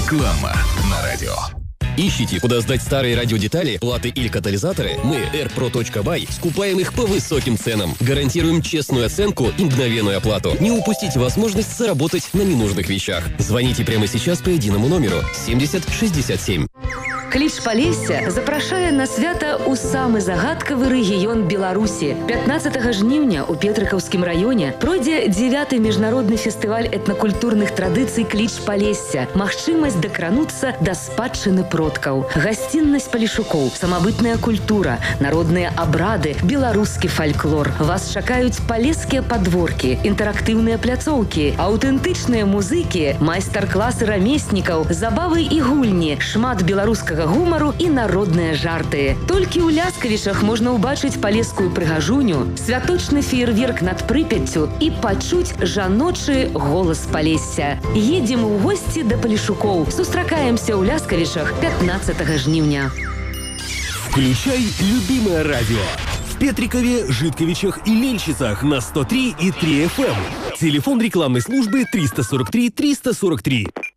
Реклама на радио. Ищите, куда сдать старые радиодетали, платы или катализаторы? Мы, airpro.by, скупаем их по высоким ценам. Гарантируем честную оценку и мгновенную оплату. Не упустите возможность заработать на ненужных вещах. Звоните прямо сейчас по единому номеру 7067. Кліч Палесся запрашае на свята ў самы загадкавы рэгіён Беларусі. 15 жніўня ў Петрыкаўскім раёне пройдзе 9-й міжнародны фестываль этнакультурных традыцый Кліч Палесся. Магчымасць дакрануцца да спадчыны продкаў. Гасціннасць палешукоў, самабытная культура, народныя абрады, беларускі фальклор. Вас чакаюць палескія падворкі, інтэрактыўныя пляцоўкі, аўтэнтычныя музыкі, майстар-класы рамеснікаў, забавы і гульні, шмат беларускага гумару і народныя жарты. Толькі ў Ляскавічах можна ўбачыць палескую прыгажуню, святочны феерверк над Прыпяццю і пачуць жаночы голас Палесся. Едзем у госці да палешукоў. Сустракаемся ў Ляскавічах 15 жніўня. Включай любимое радио. В Петрикове, Житковичах и Лельчицах на 103,3 FM. Телефон рекламной службы 343 343.